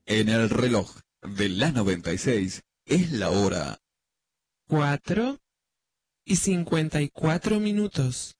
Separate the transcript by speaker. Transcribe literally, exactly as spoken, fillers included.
Speaker 1: En el reloj de la noventa y seis es la hora
Speaker 2: Cuatro y cincuenta y cuatro minutos.